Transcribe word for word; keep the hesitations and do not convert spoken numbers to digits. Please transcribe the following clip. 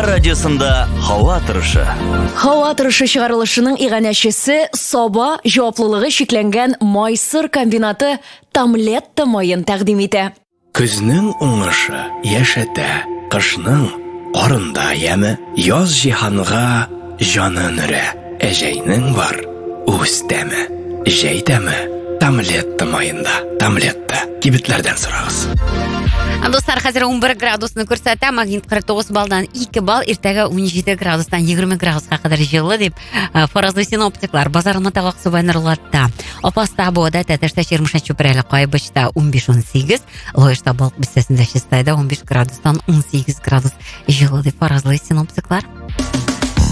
Аңсар радиосында һава торышы. Һава торышы чыгарылышының иганәчесе Саба җаваплылыгы шикләнгән майсыр комбинаты Тамлетта майын тәкъдим итә. Көзнең уңышы яшәтә, кышның карында яме, яз җиһанга җанын өрә. Әҗәйнең бар үз тәме, җәй тәме Тамлетта майында. Тамлетта кибетләрдән сорагыз. Достар, хәзер ун бер градусны күрсәтә, магнит кырык тугыз балдан ике балл, иртәгә ун җиде градустан егерме градуска кадәр җылы дип фаразлый синоптиклар. Базар Алматага Аксубай Нурлатта, Апаста Бода, Тәтештә Чирмешә Чүпрәле Кайбышта ун биш ун сигез, Лоешта Балык бистәсендә Чистайда ун биш градустан ун сигез градус җылы дип фаразлый синоптиклар.